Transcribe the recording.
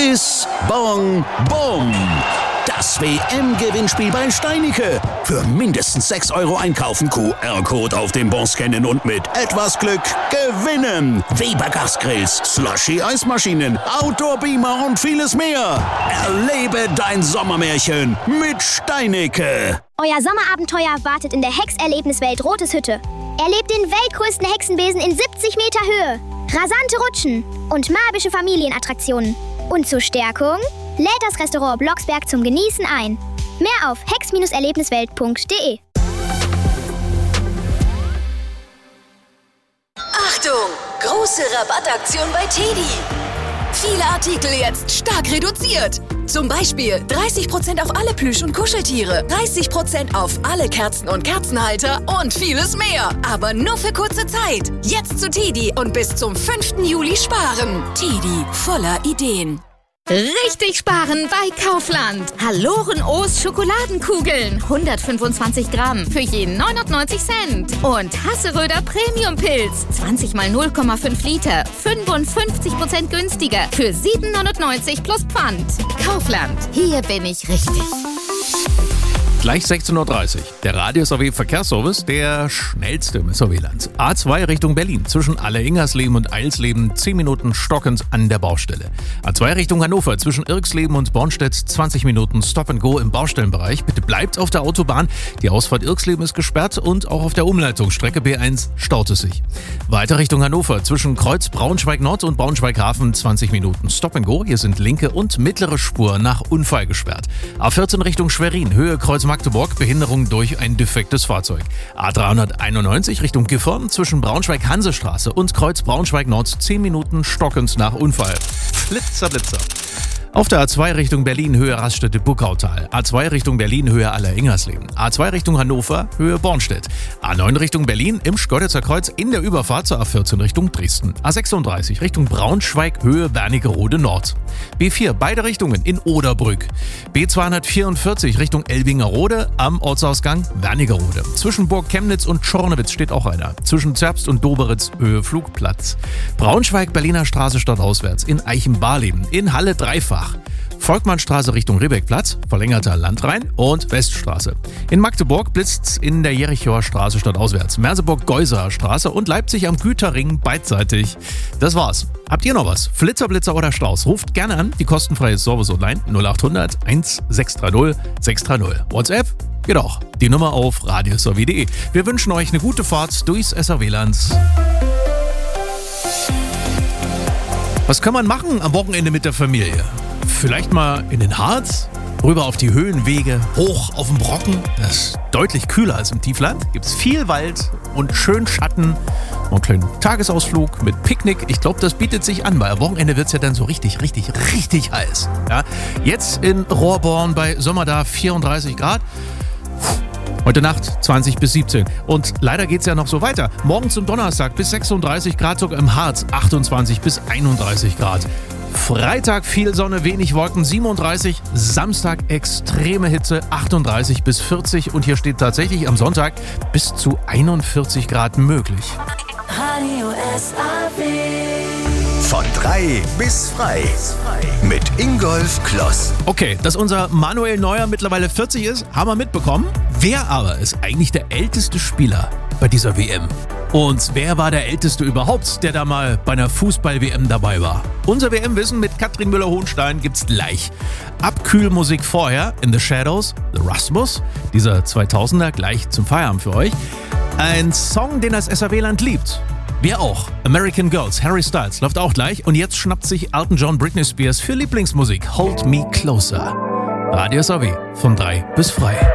Bis Bong Bom. Das WM-Gewinnspiel bei Steinicke. Für mindestens 6 € einkaufen, QR-Code auf dem Bon scannen und mit etwas Glück gewinnen. Weber Gasgrills, Slushy-Eismaschinen, Outdoor-Beamer und vieles mehr. Erlebe dein Sommermärchen mit Steinicke. Euer Sommerabenteuer wartet in der Hexerlebniswelt Rotes Hütte. Erlebt den weltgrößten Hexenbesen in 70 Meter Höhe, rasante Rutschen und magische Familienattraktionen. Und zur Stärkung lädt das Restaurant Blocksberg zum Genießen ein. Mehr auf hex-erlebniswelt.de. Achtung! Große Rabattaktion bei TEDi. Viele Artikel jetzt stark reduziert. Zum Beispiel 30% auf alle Plüsch- und Kuscheltiere, 30% auf alle Kerzen und Kerzenhalter und vieles mehr. Aber nur für kurze Zeit. Jetzt zu TEDi und bis zum 5. Juli sparen. TEDi, voller Ideen. Richtig sparen bei Kaufland. Haloren-O's Schokoladenkugeln. 125 Gramm für je 99 Cent. Und Hasseröder Premium-Pilz. 20 mal 0,5 Liter. 55% günstiger. Für 7,99 plus Pfand. Kaufland. Hier bin ich richtig. Gleich 16:30 Uhr. Der Radio-SAW-Verkehrsservice, der schnellste im SAW-Land. A2 Richtung Berlin. Zwischen Alle-Ingersleben und Eilsleben 10 Minuten stockend an der Baustelle. A2 Richtung Hannover. Zwischen Irksleben und Bornstedt 20 Minuten Stop and Go im Baustellenbereich. Bitte bleibt auf der Autobahn. Die Ausfahrt Irksleben ist gesperrt und auch auf der Umleitungsstrecke B1 staut es sich. Weiter Richtung Hannover. Zwischen Kreuz Braunschweig-Nord und Braunschweig-Hafen 20 Minuten Stop and Go. Hier sind linke und mittlere Spur nach Unfall gesperrt. A14 Richtung Schwerin. Höhe Kreuz Magdeburg, Behinderung durch ein defektes Fahrzeug. A391 Richtung Gifhorn, zwischen Braunschweig-Hansestraße und Kreuz Braunschweig-Nord 10 Minuten stockend nach Unfall. Blitzer. Auf der A2 Richtung Berlin, Höhe Raststätte-Buckautal. A2 Richtung Berlin, Höhe Aller-Ingersleben. A2 Richtung Hannover, Höhe Bornstedt. A9 Richtung Berlin, im Schkeuditzer Kreuz in der Überfahrt zur A14 Richtung Dresden. A36 Richtung Braunschweig, Höhe Wernigerode Nord. B4 beide Richtungen in Oderbrück. B244 Richtung Elbingerode am Ortsausgang Wernigerode. Zwischen Burg Chemnitz und Schornewitz steht auch einer. Zwischen Zerbst und Doberitz, Höhe Flugplatz. Braunschweig, Berliner Straße stadtauswärts in Eichenbarleben. In Halle dreifach. Volkmannstraße Richtung Ribbeckplatz, verlängerter Landrhein und Weststraße. In Magdeburg blitzt's in der Jerichower Straße stadtauswärts, Merseburg-Geuserer Straße und Leipzig am Güterring beidseitig. Das war's. Habt ihr noch was? Flitzer, Blitzer oder Staus? Ruft gerne an, die kostenfreie Service-Hotline 0800 1630 630. WhatsApp? Geht auch. Die Nummer auf radiosaw.de. Wir wünschen euch eine gute Fahrt durchs SAW-Land. Was kann man machen am Wochenende mit der Familie? Vielleicht mal in den Harz, rüber auf die Höhenwege, hoch auf den Brocken. Das ist deutlich kühler als im Tiefland. Gibt's viel Wald und schön Schatten. Und einen kleinen Tagesausflug mit Picknick. Ich glaube, das bietet sich an, weil am Wochenende wird's ja dann so richtig heiß. Ja? Jetzt in Rohrborn bei Sommer da 34 Grad. Heute Nacht 20 bis 17. Und leider geht's ja noch so weiter. Morgen zum Donnerstag bis 36 Grad, sogar im Harz 28 bis 31 Grad. Freitag viel Sonne, wenig Wolken 37. Samstag extreme Hitze 38 bis 40. Und hier steht tatsächlich am Sonntag bis zu 41 Grad möglich. Radio SAW. Von 3 bis frei. Mit Ingolf Kloss. Okay, dass unser Manuel Neuer mittlerweile 40 ist, haben wir mitbekommen. Wer aber ist eigentlich der älteste Spieler bei dieser WM? Und wer war der Älteste überhaupt, der da mal bei einer Fußball-WM dabei war? Unser WM-Wissen mit Katrin Müller-Hohenstein gibt's gleich. Abkühlmusik vorher, In the Shadows, The Rasmus, dieser 2000er gleich zum Feierabend für euch. Ein Song, den das SAW-Land liebt. Wir auch. American Girls, Harry Styles läuft auch gleich. Und jetzt schnappt sich Elton John, Britney Spears für Lieblingsmusik Hold Me Closer. Radio SAW von 3 bis frei.